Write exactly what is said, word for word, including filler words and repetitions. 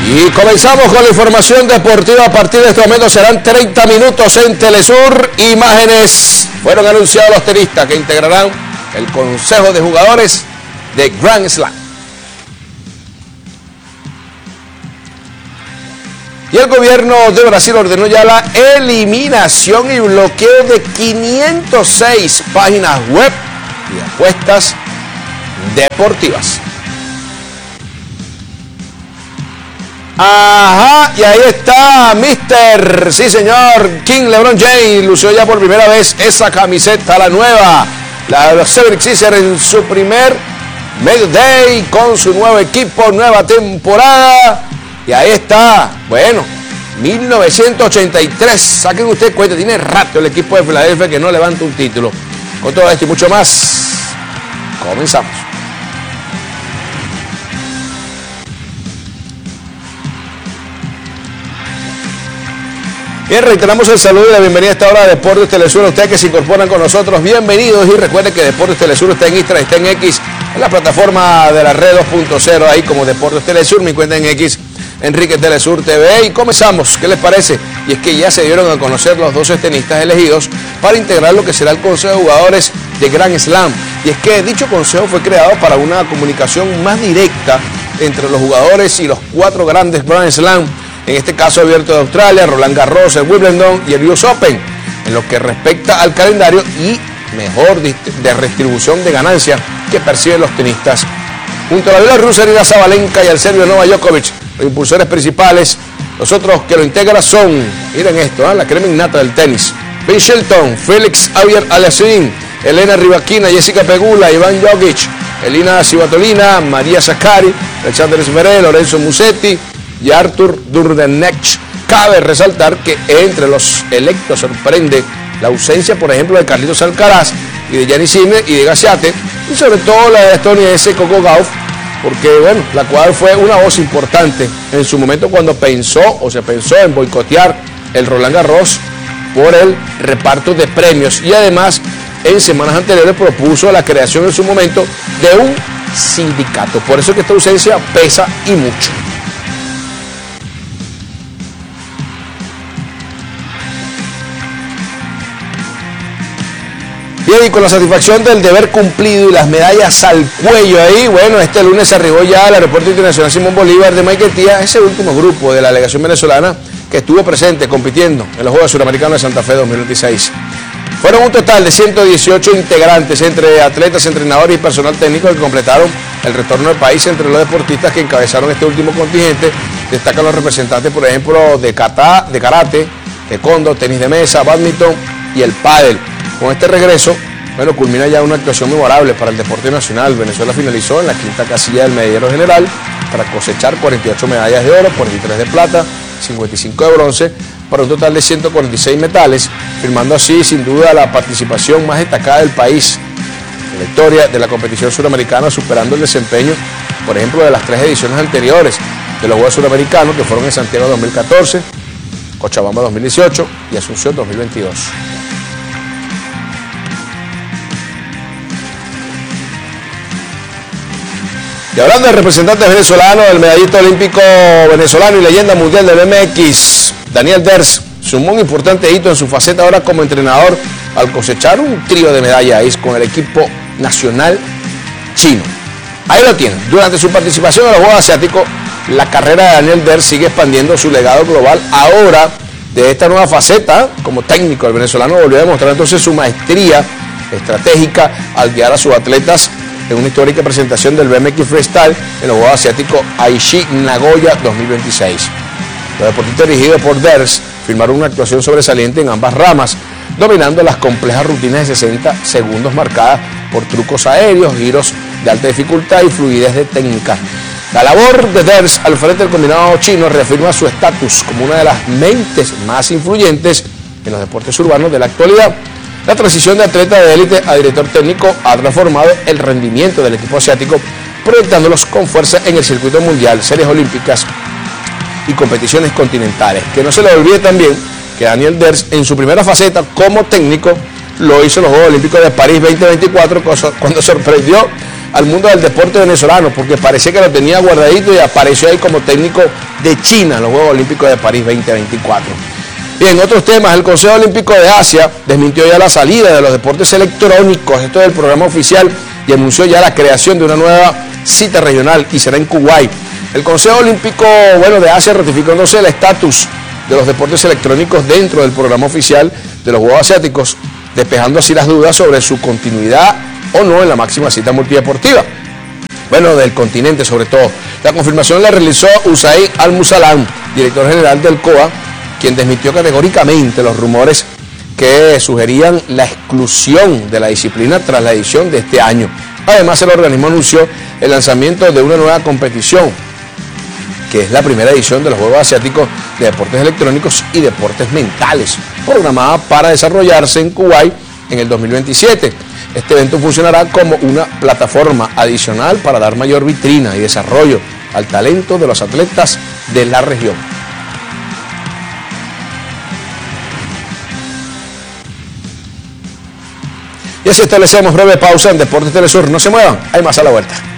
Y comenzamos con la información deportiva. A partir de este momento serán treinta minutos en Telesur. Imágenes. Fueron anunciados los tenistas que integrarán el Consejo de Jugadores de Grand Slam. Y el gobierno de Brasil ordenó ya la eliminación y bloqueo de quinientas seis páginas web y apuestas deportivas. Ajá, y ahí está mister Sí, señor, King LeBron James lució ya por primera vez esa camiseta, la nueva, la de los setenta y seis ers en su primer Medio Day con su nuevo equipo, nueva temporada. Y ahí está, bueno, mil novecientos ochenta y tres, saquen ustedes cuenta, tiene rato el equipo de Filadelfia que no levanta un título. Con todo esto y mucho más, comenzamos. Bien, reiteramos el saludo y la bienvenida a esta hora de Deportes Telesur. A ustedes que se incorporan con nosotros, bienvenidos. Y recuerden que Deportes Telesur está en Instagram, está en X, en la plataforma de la red dos punto cero, ahí como Deportes Telesur. Mi cuenta en X, Enrique Telesur T V. Y comenzamos, ¿qué les parece? Y es que ya se dieron a conocer los doce tenistas elegidos para integrar lo que será el Consejo de Jugadores de Grand Slam. Y es que dicho consejo fue creado para una comunicación más directa entre los jugadores y los cuatro grandes Grand Slam. En este caso Abierto de Australia, Roland Garros, el Wimbledon y el U S Open, en lo que respecta al calendario y mejor de redistribución de ganancias que perciben los tenistas. Junto a la bielorrusa Aryna Sabalenka y al serbio Novak Djokovic, los impulsores principales, los otros que lo integran son, miren esto, ¿eh? la crema innata del tenis: Ben Shelton, Félix Auger-Aliassime, Elena Rybakina, Jessica Pegula, Iván Jokic, Elina Svitolina, María Sakkari, Alexander Zverev, Lorenzo Musetti y Arthur Durdenech. Cabe resaltar que entre los electos sorprende la ausencia, por ejemplo, de Carlitos Alcaraz y de Giannis Sinner y de Gaziate, y sobre todo la de estadounidense Coco Gauff, porque bueno, la cual fue una voz importante en su momento cuando pensó o se pensó en boicotear el Roland Garros por el reparto de premios, y además en semanas anteriores propuso la creación en su momento de un sindicato. Por eso es que esta ausencia pesa y mucho. Bien, y con la satisfacción del deber cumplido y las medallas al cuello ahí, bueno, este lunes se arribó ya al Aeropuerto Internacional Simón Bolívar de Maiquetía ese último grupo de la delegación venezolana que estuvo presente compitiendo en los Juegos Suramericanos de Santa Fe dos mil veintiséis. Fueron un total de ciento dieciocho integrantes entre atletas, entrenadores y personal técnico que completaron el retorno del país. Entre los deportistas que encabezaron este último contingente destacan los representantes, por ejemplo, de, kata, de karate, taekwondo, tenis de mesa, bádminton y el pádel. Con este regreso, bueno, culmina ya una actuación memorable para el deporte nacional. Venezuela finalizó en la quinta casilla del medallero general para cosechar cuarenta y ocho medallas de oro, cuarenta y tres de plata, cincuenta y cinco de bronce, para un total de ciento cuarenta y seis metales, firmando así sin duda la participación más destacada del país en la historia de la competición suramericana, superando el desempeño, por ejemplo, de las tres ediciones anteriores de los Juegos Suramericanos, que fueron en Santiago dos mil catorce, Cochabamba dos mil dieciocho y Asunción dos mil veintidós. Y hablando del representante venezolano, el medallista olímpico venezolano y leyenda mundial del B M X, Daniel Ders, sumó un importante hito en su faceta ahora como entrenador al cosechar un trío de medallas con el equipo nacional chino. Ahí lo tienen. Durante su participación en los Juegos Asiáticos, la carrera de Daniel Ders sigue expandiendo su legado global. Ahora, de esta nueva faceta como técnico, el venezolano volvió a demostrar entonces su maestría estratégica al guiar a sus atletas en una histórica presentación del B M X Freestyle en los Juegos Asiáticos Aichi Nagoya dos mil veintiséis. Los deportistas dirigidos por Ders firmaron una actuación sobresaliente en ambas ramas, dominando las complejas rutinas de sesenta segundos marcadas por trucos aéreos, giros de alta dificultad y fluidez de técnica. La labor de Ders al frente del combinado chino reafirma su estatus como una de las mentes más influyentes en los deportes urbanos de la actualidad. La transición de atleta de élite a director técnico ha transformado el rendimiento del equipo asiático, proyectándolos con fuerza en el circuito mundial, series olímpicas y competiciones continentales. Que no se le olvide también que Daniel Ders, en su primera faceta como técnico, lo hizo en los Juegos Olímpicos de París veinte veinticuatro, cuando sorprendió al mundo del deporte venezolano, porque parecía que lo tenía guardadito y apareció ahí como técnico de China en los Juegos Olímpicos de París veinte veinticuatro. Bien, otros temas. El Consejo Olímpico de Asia desmintió ya la salida de los deportes electrónicos, esto es el programa oficial, y anunció ya la creación de una nueva cita regional y será en Kuwait. El Consejo Olímpico bueno, de Asia ratificó entonces el estatus de los deportes electrónicos dentro del programa oficial de los Juegos Asiáticos, despejando así las dudas sobre su continuidad o no en la máxima cita multideportiva. Bueno, del continente sobre todo. La confirmación la realizó Usain Al-Musalam, director general del C O A, quien desmintió categóricamente los rumores que sugerían la exclusión de la disciplina tras la edición de este año. Además, el organismo anunció el lanzamiento de una nueva competición, que es la primera edición de los Juegos Asiáticos de Deportes Electrónicos y Deportes Mentales, programada para desarrollarse en Kuwait en el dos mil veintisiete. Este evento funcionará como una plataforma adicional para dar mayor vitrina y desarrollo al talento de los atletas de la región. Y así establecemos breve pausa en Deportes Telesur. No se muevan, hay más a la vuelta.